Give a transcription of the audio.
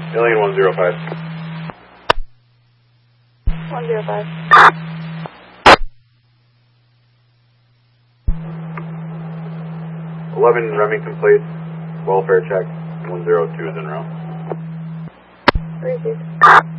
Alien 105. 105. 11 Remington plate, welfare check, 102 is en route. Received.